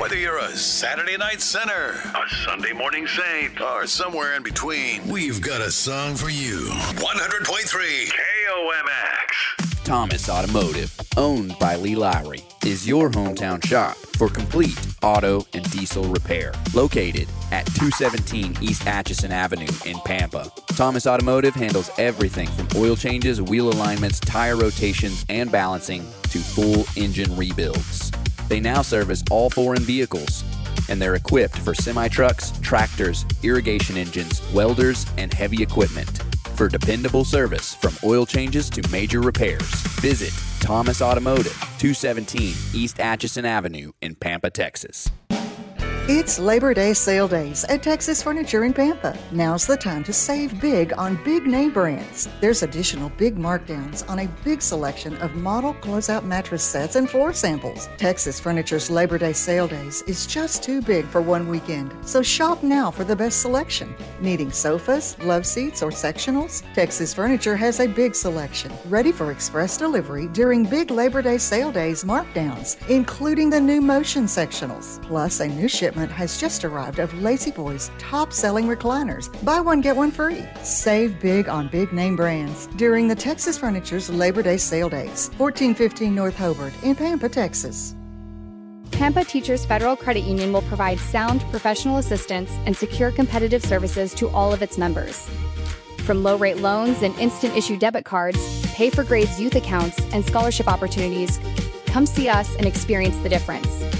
Whether you're a Saturday night sinner, a Sunday morning saint, or somewhere in between, we've got a song for you. 100.3 KOMX. Thomas Automotive, owned by Lee Lowry, is your hometown shop for complete auto and diesel repair. Located at 217 East Atchison Avenue in Pampa. Thomas Automotive handles everything from oil changes, wheel alignments, tire rotations, and balancing to full engine rebuilds. They now service all foreign vehicles, and they're equipped for semi-trucks, tractors, irrigation engines, welders, and heavy equipment. For dependable service from oil changes to major repairs, visit Thomas Automotive, 217 East Atchison Avenue in Pampa, Texas. It's Labor Day sale days at Texas Furniture in Pampa. Now's the time to save big on big name brands. There's additional big markdowns on a big selection of model closeout mattress sets and floor samples. Texas Furniture's Labor Day sale days is just too big for one weekend, so shop now for the best selection. Needing sofas, love seats, or sectionals? Texas Furniture has a big selection, ready for express delivery during big Labor Day sale days markdowns, including the new Motion sectionals. Plus, a new shipment has just arrived of Lazy Boy's top-selling recliners. Buy one, get one free. Save big on big name brands during the Texas Furniture's Labor Day sale days. 1415 North Hobart in Pampa, Texas. Pampa Teachers Federal Credit Union will provide sound professional assistance and secure competitive services to all of its members. From low-rate loans and instant-issue debit cards, pay-for-grades youth accounts, and scholarship opportunities, come see us and experience the difference.